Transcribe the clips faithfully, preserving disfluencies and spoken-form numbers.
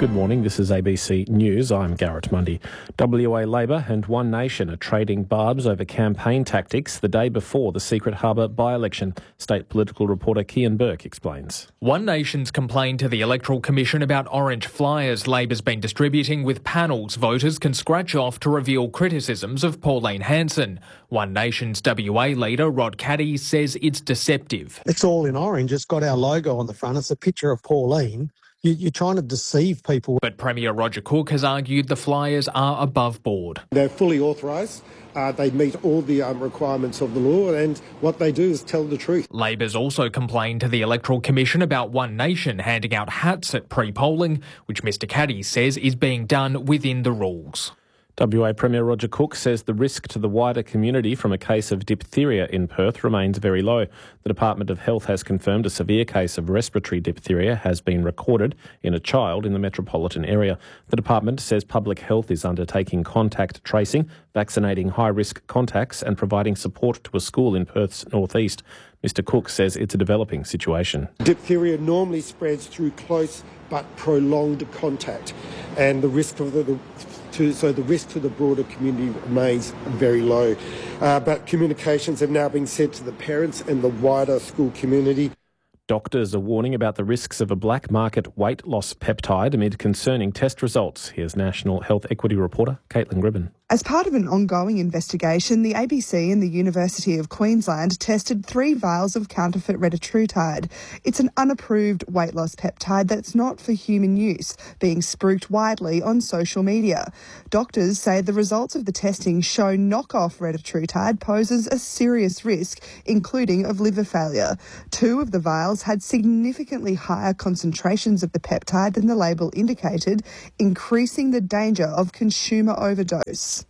Good morning, this is A B C News. I'm Garrett Mundy. W A Labor and One Nation are trading barbs over campaign tactics the day before the Secret Harbour by-election. State political reporter Kian Burke explains. One Nation's complained to the Electoral Commission about orange flyers Labor's been distributing with panels voters can scratch off to reveal criticisms of Pauline Hanson. One Nation's W A leader Rod Caddy says it's deceptive. It's all in orange. It's got our logo on the front. It's a picture of Pauline. You're trying to deceive people. But Premier Roger Cook has argued the flyers are above board. They're fully authorised. Uh, they meet all the um, requirements of the law, and what they do is tell the truth. Labor's also complained to the Electoral Commission about One Nation handing out hats at pre-polling, which Mr Caddy says is being done within the rules. W A Premier Roger Cook says the risk to the wider community from a case of diphtheria in Perth remains very low. The Department of Health has confirmed a severe case of respiratory diphtheria has been recorded in a child in the metropolitan area. The department says public health is undertaking contact tracing, vaccinating high-risk contacts and providing support to a school in Perth's northeast. Mr Cook says it's a developing situation. Diphtheria normally spreads through close but prolonged contact, and the risk of the, the To, so the risk to the broader community remains very low. Uh, but communications have now been sent to the parents and the wider school community. Doctors are warning about the risks of a black market weight loss peptide amid concerning test results. Here's National Health Equity reporter Caitlin Gribben. As part of an ongoing investigation, the A B C and the University of Queensland tested three vials of counterfeit retatrutide. It's an unapproved weight loss peptide that's not for human use, being spruiked widely on social media. Doctors say the results of the testing show knockoff retatrutide poses a serious risk, including of liver failure. Two of the vials had significantly higher concentrations of the peptide than the label indicated, increasing the danger of consumer overdose.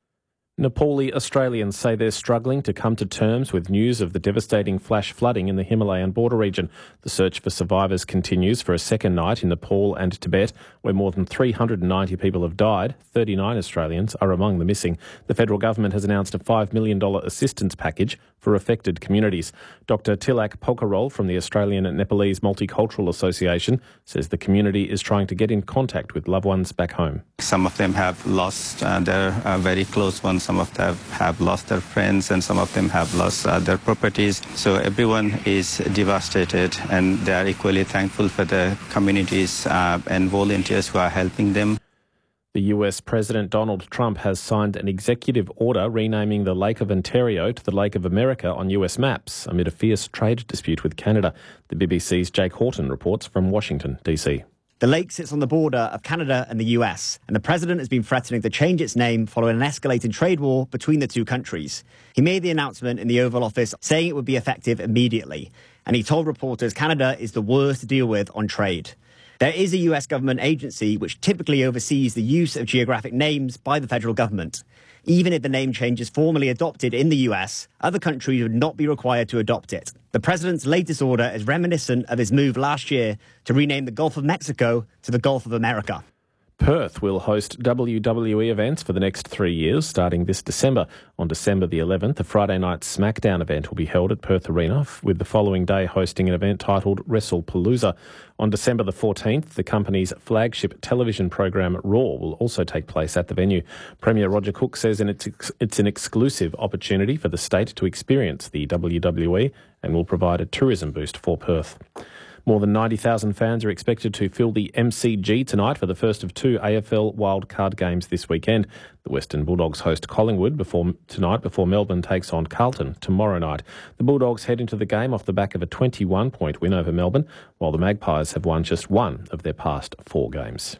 Nepali Australians say they're struggling to come to terms with news of the devastating flash flooding in the Himalayan border region. The search for survivors continues for a second night in Nepal and Tibet, where more than three hundred ninety people have died. thirty-nine Australians are among the missing. The federal government has announced a five million dollars assistance package for affected communities. Doctor Tilak Pokarol from the Australian and Nepalese Multicultural Association says the community is trying to get in contact with loved ones back home. Some of them have lost uh, their uh, very close ones. Some of them have lost their friends, and some of them have lost uh, their properties. So everyone is devastated, and they are equally thankful for the communities uh, and volunteers who are helping them. The U S President Donald Trump has signed an executive order renaming the Lake of Ontario to the Lake of America on U S maps amid a fierce trade dispute with Canada. The B B C's Jake Horton reports from Washington, D C. The lake sits on the border of Canada and the U S, and the president has been threatening to change its name following an escalating trade war between the two countries. He made the announcement in the Oval Office saying it would be effective immediately, and he told reporters Canada is the worst to deal with on trade. There is a U S government agency which typically oversees the use of geographic names by the federal government. Even if the name change is formally adopted in the U S, other countries would not be required to adopt it. The president's latest order is reminiscent of his move last year to rename the Gulf of Mexico to the Gulf of America. Perth will host W W E events for the next three years, starting this December. On December the eleventh, a Friday night SmackDown event will be held at Perth Arena, with the following day hosting an event titled WrestlePalooza. On December the fourteenth, the company's flagship television program Raw will also take place at the venue. Premier Roger Cook says it's, it's an exclusive opportunity for the state to experience the W W E and will provide a tourism boost for Perth. More than ninety thousand fans are expected to fill the M C G tonight for the first of two A F L wildcard games this weekend. The Western Bulldogs host Collingwood before tonight before Melbourne takes on Carlton tomorrow night. The Bulldogs head into the game off the back of a twenty-one point win over Melbourne, while the Magpies have won just one of their past four games.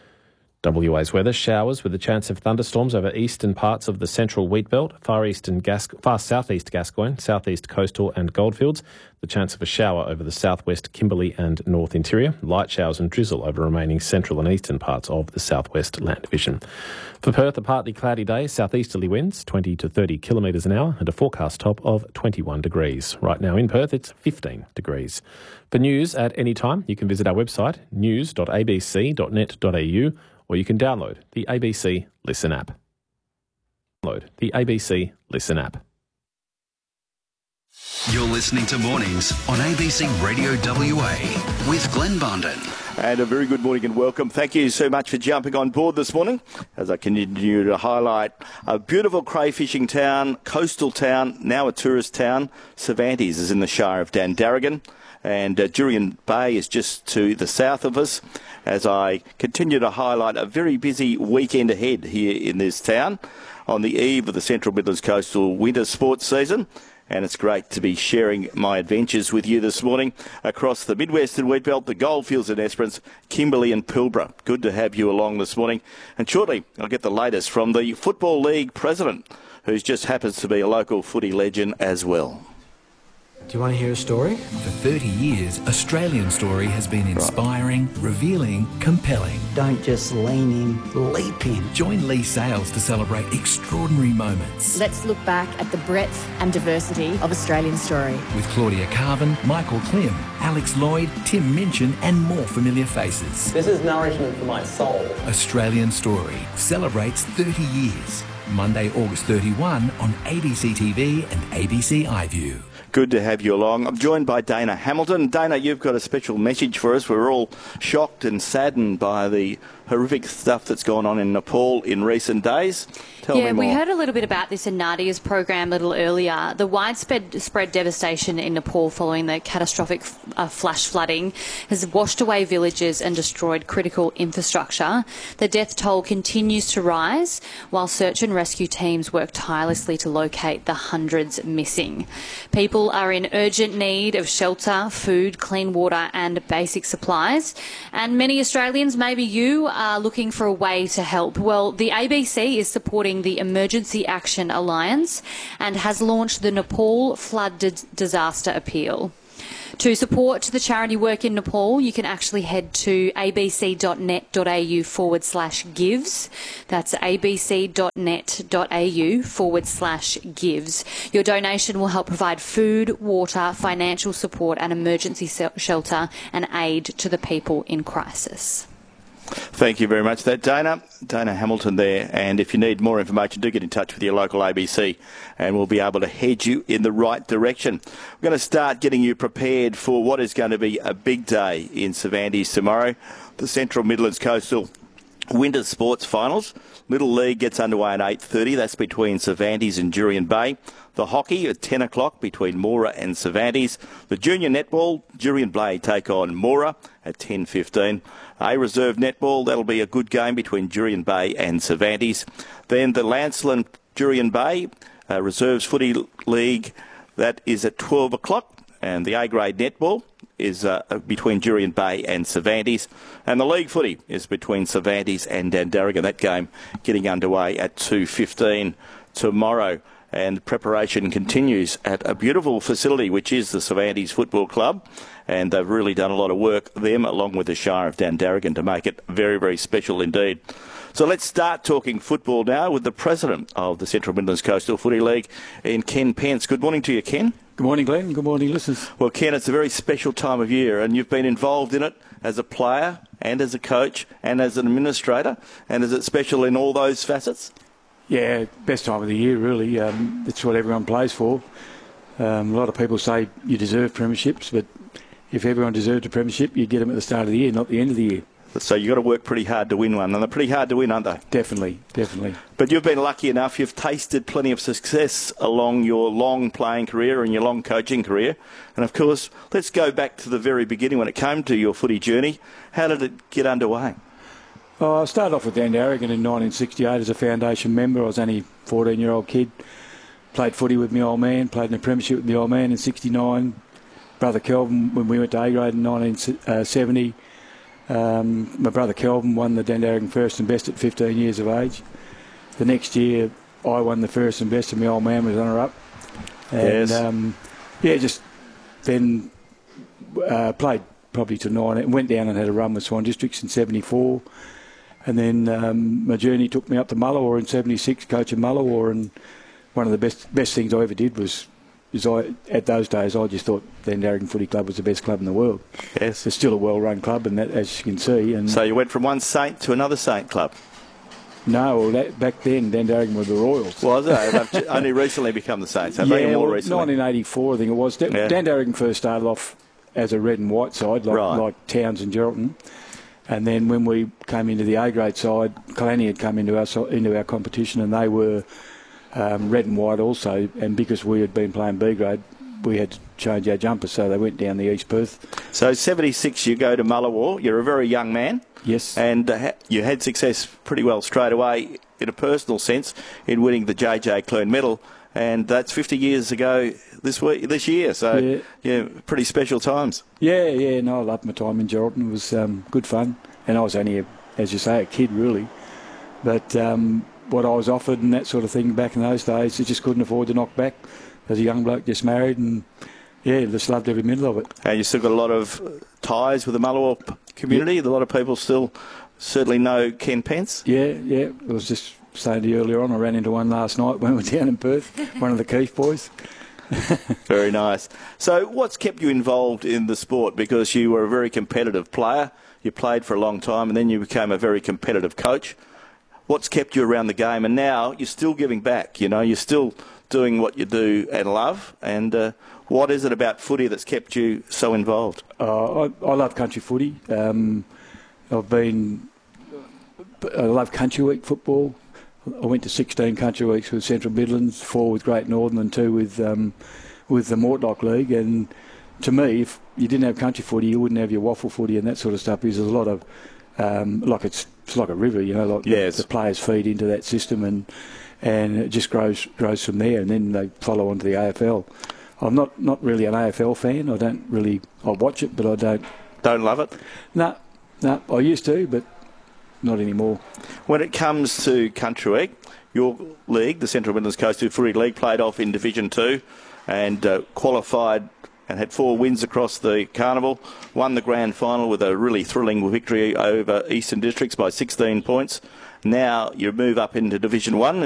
W A's weather: showers with a chance of thunderstorms over eastern parts of the central wheatbelt, far eastern Gas- far southeast Gascoyne, southeast coastal and Goldfields. The chance of a shower over the southwest Kimberley and north interior. Light showers and drizzle over remaining central and eastern parts of the southwest land division. For Perth, a partly cloudy day, southeasterly winds twenty to thirty kilometres an hour and a forecast top of twenty-one degrees. Right now in Perth, it's fifteen degrees. For news at any time, you can visit our website, news dot a b c dot net dot a u, or you can download the A B C Listen app. Download the A B C Listen app. You're listening to Mornings on A B C Radio W A with Glenn Bondon. And a very good morning and welcome. Thank you so much for jumping on board this morning as I continue to highlight a beautiful crayfishing town, coastal town, now a tourist town. Cervantes is in the Shire of Dandaragan, and uh, Jurien Bay is just to the south of us as I continue to highlight a very busy weekend ahead here in this town on the eve of the Central Midlands Coastal winter sports season. And it's great to be sharing my adventures with you this morning across the Midwestern Wheatbelt, the Goldfields and Esperance, Kimberley and Pilbara. Good to have you along this morning. And shortly, I'll get the latest from the Football League president, who just happens to be a local footy legend as well. Do you want to hear a story? For thirty years, Australian Story has been inspiring, right. revealing, compelling. Don't just lean in, leap in. Join Lee Sales to celebrate extraordinary moments. Let's look back at the breadth and diversity of Australian Story. With Claudia Carvin, Michael Klim, Alex Lloyd, Tim Minchin and more familiar faces. This is nourishment for my soul. Australian Story celebrates thirty years. Monday, August thirty-first on A B C T V and A B C iView. Good to have you along. I'm joined by Dana Hamilton. Dana, you've got a special message for us. We're all shocked and saddened by the horrific stuff that's gone on in Nepal in recent days. Tell yeah, me more. We heard a little bit about this in Nadia's program a little earlier. The widespread spread devastation in Nepal following the catastrophic uh, flash flooding has washed away villages and destroyed critical infrastructure. The death toll continues to rise while search and rescue teams work tirelessly to locate the hundreds missing. People are in urgent need of shelter, food, clean water and basic supplies. And many Australians, maybe you, are looking for a way to help. Well, the A B C is supporting the Emergency Action Alliance and has launched the Nepal Flood D- Disaster Appeal. To support the charity work in Nepal, you can actually head to abc.net.au forward slash gives. That's abc.net.au forward slash gives. Your donation will help provide food, water, financial support and emergency shelter and aid to the people in crisis. Thank you very much for that, Dana. Dana Hamilton there. And if you need more information, do get in touch with your local A B C and we'll be able to head you in the right direction. We're going to start getting you prepared for what is going to be a big day in Cervantes tomorrow. The Central Midlands Coastal Winter Sports Finals. Little League gets underway at eight thirty. That's between Cervantes and Jurien Bay. The hockey at ten o'clock between Moora and Cervantes. The junior netball, Jurien Bay take on Moora at ten fifteen. A reserve netball, that'll be a good game between Jurien Bay and Cervantes. Then the Lancelin Jurien Bay uh, Reserves Footy League, that is at twelve o'clock. And the A-grade netball is uh, between Jurien Bay and Cervantes. And the league footy is between Cervantes and Dandaragan. That game getting underway at two fifteen tomorrow. And preparation continues at a beautiful facility, which is the Cervantes Football Club. And they've really done a lot of work, them, along with the Shire of Dandaragan, to make it very, very special indeed. So let's start talking football now with the president of the Central Midlands Coastal Footy League, in Ken Pence. Good morning to you, Ken. Good morning, Glenn. Good morning, listeners. Well, Ken, it's a very special time of year, and you've been involved in it as a player and as a coach and as an administrator. And is it special in all those facets? Yeah, best time of the year, really. Um, that's what everyone plays for. Um, a lot of people say you deserve premierships, but if everyone deserved a premiership, you'd get them at the start of the year, not the end of the year. So you've got to work pretty hard to win one, and they're pretty hard to win, aren't they? Definitely, definitely. But you've been lucky enough, you've tasted plenty of success along your long playing career and your long coaching career. And of course, let's go back to the very beginning when it came to your footy journey. How did it get underway? Oh, I started off with Dandaragan in nineteen sixty-eight as a foundation member. I was only a fourteen-year-old kid. Played footy with my old man, played in the premiership with my old man in sixty-nine. Brother Kelvin, when we went to A-grade in nineteen seventy, um, my brother Kelvin won the Dandaragan first and best at fifteen years of age. The next year, I won the first and best and my old man was runner-up. And, yes. um, yeah, just then uh, played probably to nine. Went down and had a run with Swan Districts in seventy-four. And then um, my journey took me up to Mullawar in seventy-six, coaching Mullawar, and one of the best best things I ever did was, is I at those days I just thought the Dandaragan Footy Club was the best club in the world. Yes, it's still a well-run club, and that, as you can see. And so you went from one saint to another saint club. No, well, that, back then, Dandaragan were the Royals. Was it? They've only recently become the Saints. Have yeah, they more well, recently? nineteen eighty-four, I think it was. Dan- Yeah. Dandaragan first started off as a red and white side, like, Right. like Towns and Geraldton. And then when we came into the A-grade side, Kalani had come into our so- into our competition, and they were um, red and white also. And because we had been playing B-grade, we had to change our jumpers, so they went down the East Perth. So seventy-six, you go to Mullawar. You're a very young man. Yes. And uh, ha- you had success pretty well straight away, in a personal sense, in winning the J J Clune medal. And that's fifty years ago this week, this year. So, Yeah. yeah, pretty special times. Yeah, yeah, no, I loved my time in Geraldton. It was um, good fun. And I was only, a, as you say, a kid, really. But um, what I was offered and that sort of thing back in those days, I just couldn't afford to knock back. As a young bloke, just married, and, yeah, just loved every minute of it. And you've still got a lot of ties with the Mullawar p- community. Yeah. A lot of people still certainly know Ken Pence. Yeah, yeah. I was just saying to you earlier on, I ran into one last night when we were down in Perth, one of the Keith boys. Very nice. So what's kept you involved in the sport? Because you were a very competitive player. You played for a long time, and then you became a very competitive coach. What's kept you around the game? And now you're still giving back. You know, you're still doing what you do and love. And uh, what is it about footy that's kept you so involved? Uh, I, I love country footy. Um, I've been... I love country week football. I went to sixteen country weeks with Central Midlands, four with Great Northern and two with um, with the Mortlock League. And to me, if you didn't have country footy, you wouldn't have your waffle footy and that sort of stuff, because there's a lot of... Um, like it's, it's like a river, you know, like yes. the, the players feed into that system, and and it just grows grows from there, and then they follow on to the A F L. I'm not, not really an A F L fan. I don't really... I watch it, but I don't... Don't love it? No, no. I used to, but not anymore. When it comes to country week, your league, the Central Midlands Coastal Footy League, played off in Division two and uh, qualified and had four wins across the carnival, won the grand final with a really thrilling victory over Eastern Districts by sixteen points. Now you move up into Division one.